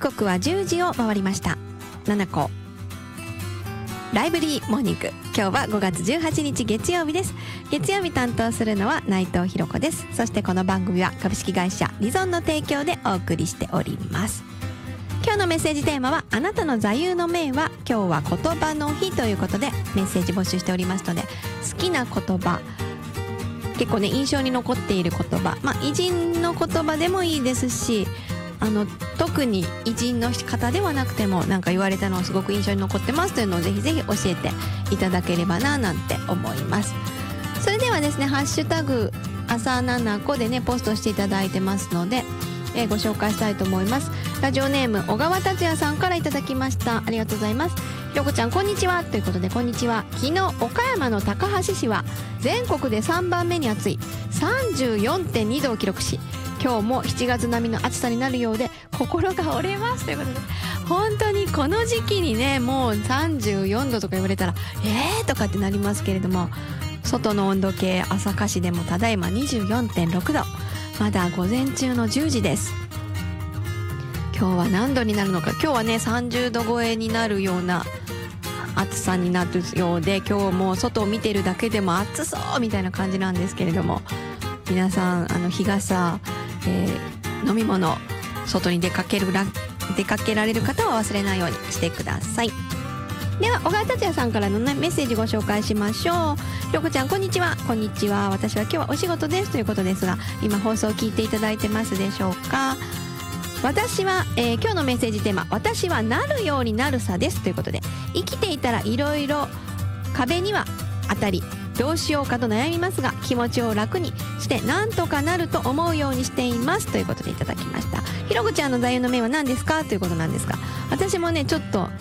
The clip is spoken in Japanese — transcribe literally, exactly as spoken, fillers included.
刻はじゅうじを回りました。ななこライブリーモーニング、今日はごがつじゅうはちにち月曜日です。月曜日担当するのは内藤ひろ子です。そしてこの番組は株式会社リゾンの提供でお送りしております。今日のメッセージテーマはあなたの座右の銘は。今日は言葉の日ということでメッセージ募集しておりますので、好きな言葉、結構ね印象に残っている言葉、まあ偉人の言葉でもいいですし、あの特に偉人の方ではなくてもなんか言われたのをすごく印象に残ってますというのをぜひぜひ教えていただければななんて思います。それではですね、ハッシュタグ朝ななこでねポストしていただいてますので、えー、ご紹介したいと思います。ラジオネーム小川達也さんからいただきました。ありがとうございます。ひろこちゃんこんにちはということで、こんにちは。昨日岡山の高梁市は全国でさんばんめに暑い さんじゅうよんてんにどを記録し、今日もしちがつ並みの暑さになるようで心が折れますということで、本当にこの時期にねもうさんじゅうよんどとか言われたらえーとかってなりますけれども、外の温度計朝霞市でもただいま にじゅうよんてんろくど、まだ午前中のじゅうじです。今日は何度になるのか。今日はねさんじゅうど超えになるような暑さになるようで、今日も外を見てるだけでも暑そうみたいな感じなんですけれども、皆さんあの日傘、えー、飲み物、外に出かけるら出かけられる方は忘れないようにしてください。では小川達也さんからの、ね、メッセージご紹介しましょう。ひろこちゃんこんにちは。こんにちは。私は今日はお仕事ですということですが、今放送を聞いていただいてますでしょうか。私は、えー、今日のメッセージテーマ、私はなるようになるさですということで、生きていたらいろいろ壁には当たりどうしようかと悩みますが、気持ちを楽にしてなんとかなると思うようにしていますということでいただきました。ひろこちゃんの座右の銘は何ですかということなんですが、私もねちょっと